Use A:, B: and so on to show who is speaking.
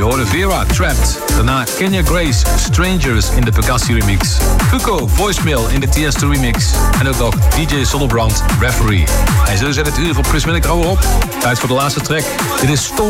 A: hoorde Vera, Trapped. Daarna Kenya Grace, Strangers in de Pegassi remix. Fuko, Voicemail in de Tiesto remix. En ook nog DJ Sonnebrand, Referee. En zo zet het uur van Chris Minnick op. Tijd voor de laatste track. Dit is